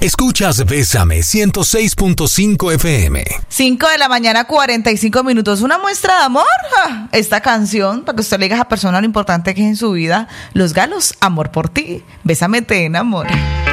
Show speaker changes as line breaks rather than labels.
Escuchas Bésame 106.5 FM.
5 de la mañana, 45 minutos. Una muestra de amor. Esta canción, para que usted le diga a esa persona lo importante que es en su vida. Los Galos, Amor por ti. Bésame, te enamoro.